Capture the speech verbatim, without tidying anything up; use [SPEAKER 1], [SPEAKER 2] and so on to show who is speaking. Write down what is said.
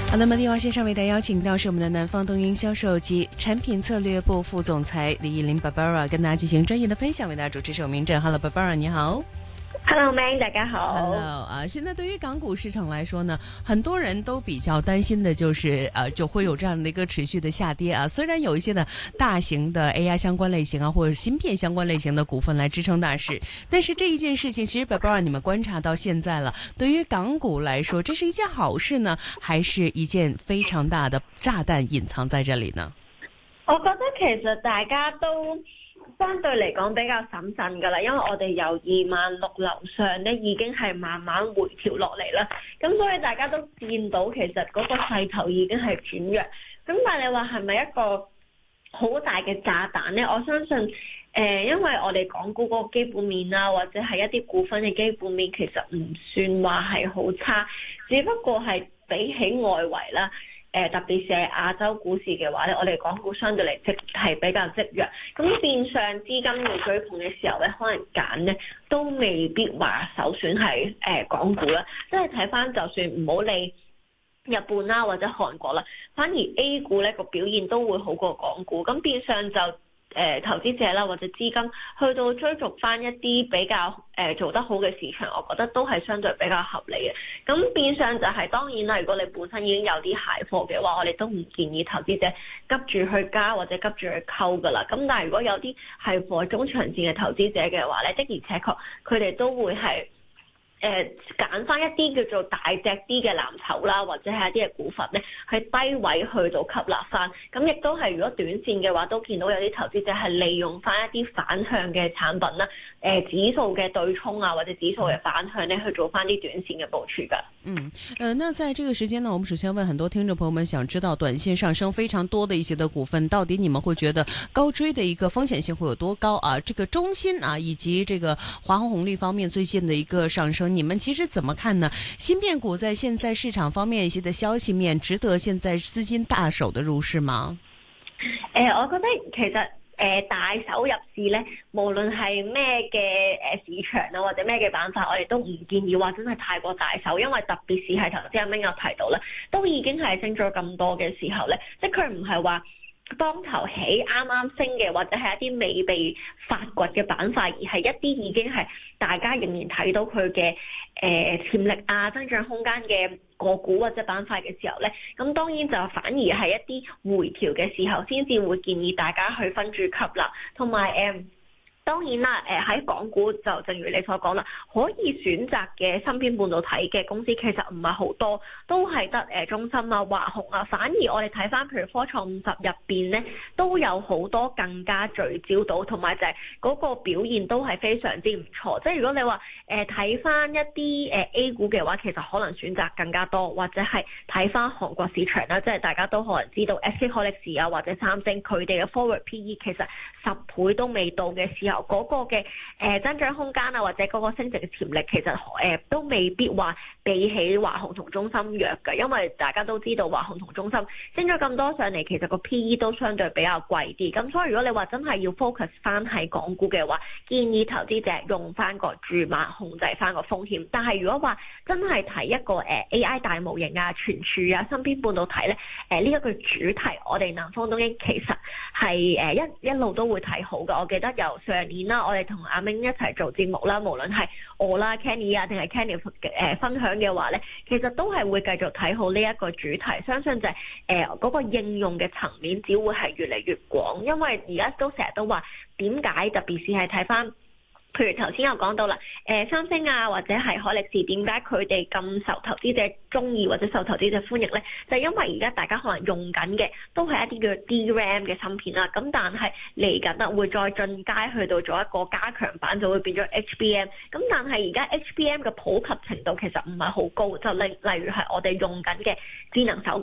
[SPEAKER 1] 好，那麼電話線上為大家邀請到是我們的南方東英銷售及產品策略部副總裁李怡玲 Barbara， 跟大家進行專業的分享。為大家主持是我明正。Hello Barbara， 你好。
[SPEAKER 2] Hello Man， 大家好。
[SPEAKER 1] Hello 啊，現在對於港股市場來說呢，很多人都比較擔心的就是呃就會有這樣的一個持續的下跌啊。雖然有一些的大型的 A I 相關類型啊，或者芯片相關類型的股份來支撐大市，但是這一件事情其實 Barbara 你們觀察到現在了，對於港股來說，這是一件好事呢，還是一件非常大的炸彈隱藏在這裡呢？
[SPEAKER 2] 我覺得其實大家都相對嚟講比較審慎㗎啦，因為我哋由二萬六樓上咧已經係慢慢回調落嚟啦，咁所以大家都見到其實嗰個勢頭已經係轉弱。咁但係你話係咪一個好大嘅炸彈咧？我相信誒、呃，因為我哋港股嗰個基本面啊，或者係一啲股份嘅基本面，其實唔算話係好差，只不過係比起外圍啦。誒特別是係亞洲股市嘅話咧，我哋港股相對嚟即係比較積弱，咁變相資金要追捧嘅時候咧，可能揀咧都未必話首選係誒港股啦。即係睇翻，就算唔好理日本啦或者韓國啦，反而 A 股咧個表現都會好過港股，咁變相就。誒、呃、投資者啦，或者資金去到追逐翻一啲比較誒、呃、做得好嘅市場，我覺得都係相對比較合理嘅。咁變相就係、是、當然啦，如果你本身已經有啲蟹貨嘅話，我哋都唔建議投資者急住去加或者急住去溝噶啦。咁但係如果有啲係貨中長線嘅投資者嘅話咧，的而且確佢哋都會係。誒揀翻一啲叫做大隻啲嘅藍籌啦，或者係一啲嘅股份咧，喺低位去到吸納翻。咁亦都係如果短線嘅話，都見到有啲投資者係利用翻一啲反向嘅產品啦，誒、呃、指數嘅對沖啊，或者指數嘅反向咧，去做翻啲短線嘅部署㗎。
[SPEAKER 1] 嗯，呃，那在這個時間呢，我們首先問很多聽眾朋友們，想知道短線上升非常多的一些的股份，到底你們會覺得高追的一個風險性會有多高啊？這個中芯啊，以及這個華虹紅利方面最近的一個上升，你們其實怎麼看呢？芯片股在現在市場方面一些的消息面，值得現在資金大手的入市嗎？
[SPEAKER 2] 誒、呃，我覺得其實誒、呃、大手入市咧，無論係咩嘅誒市場啊，或者咩嘅板塊，我哋都唔建議話真係太過大手，因為特別是係頭先阿明有提到咧，都已經係升咗咁多嘅時候咧，即係佢唔係話當頭起啱啱升嘅，或者係一啲未被發掘嘅板塊，而係一啲已經係大家仍然睇到佢嘅誒潛力啊、增長空間嘅個股或者板塊嘅時候咧，咁當然就反而係一啲回調嘅時候，先至會建議大家去分注吸納，同埋誒。當然啦，誒喺港股就正如你所講啦，可以選擇嘅芯片半導體嘅公司其實唔係好多，都係得誒中芯啊、華虹啊。反而我哋睇翻譬如科創五十入邊咧，都有好多更加聚焦到，同埋就係嗰個表現都係非常之唔錯。即係如果你話誒睇翻一啲誒 A 股嘅話，其實可能選擇更加多，或者係睇翻韓國市場啦，即係大家都可能知道 S K 海力士啊或者三星佢哋嘅 forward P E 其實十倍都未到嘅時候。嗰個嘅誒增長空間啊，或者嗰個升值嘅潛力，其實誒都未必話比起華虹同中芯弱嘅，因為大家都知道華虹同中芯升咗咁多上嚟，其實個 P E 都相對比較貴啲。咁所以如果你話真係要 focus 翻喺港股嘅話，建議投資者用翻個注碼控制翻個風險。但係如果話真係睇一個誒 A I 大模型啊、存儲啊、芯片半導體咧，誒呢一個主題，我哋南方東英其實係誒一一路都會睇好嘅。我記得由上年啦，我哋同阿明一齊做節目啦，無論係我啦、Kenny 啊，定係 Kenny 誒分享嘅話咧，其實都係會繼續睇好呢一個主題。相信就係誒嗰個應用嘅層面，只會係越嚟越廣。因為而家都成日都話點解，特別是係睇翻。譬如頭先有講到啦，誒三星啊或者係海力士，點解佢哋咁受投資者中意或者受投資者歡迎咧？就係因為而家大家可能用緊嘅都係一啲叫 D RAM 嘅芯片啦，咁但係嚟緊啊會再進階去到做一個加強版，就會變咗 H B M。咁但係而家 H B M 嘅普及程度其實唔係好高，就例例如係我哋用緊嘅智能手